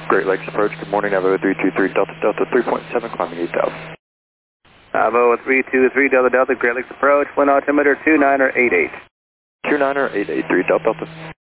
Great Lakes approach, good morning, Avo 323 Delta Delta 3.7, climbing 8,000. Avo 323 Delta Delta, Great Lakes approach, wind altimeter 29 or 88. 29 or 883 Delta Delta.